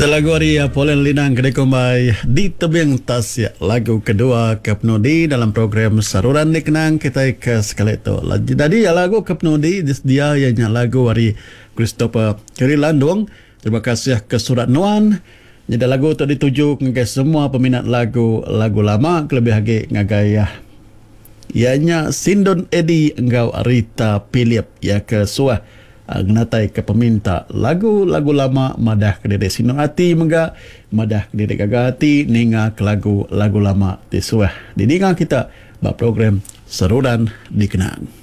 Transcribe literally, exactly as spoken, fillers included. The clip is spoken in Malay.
Lagu hari Polen Linang kedai kombai di tebing tasya lagu kedua Kapnodi dalam program Saruran Dikenang kita ke sekali itu. Jadi lagu Kapnodi dia yang lagu hari Christopher Keri Landung. Terima kasih ke Surat Nuan. Jadi lagu itu dituju ke semua peminat lagu lagu lama lebih lagi ngagaya. Ianya Sindon Edi engkau Rita Philip ya ke suah ngnatai ke peminta lagu-lagu lama madah ke dede sino hati mengga madah ke dede gagati ninga ke lagu lagu lama disuah didinga kita bak program Saruran Dikenang.